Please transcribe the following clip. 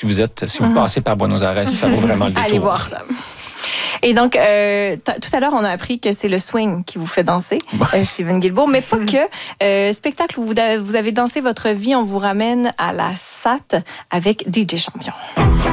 si vous passez par Buenos Aires, ça vaut vraiment le détour. Allez voir ça. Et donc, tout à l'heure, on a appris que c'est le swing qui vous fait danser, Steven Guilbeault, mais pas que. Spectacle où vous avez dansé votre vie, on vous ramène à la SAT avec DJ Champion.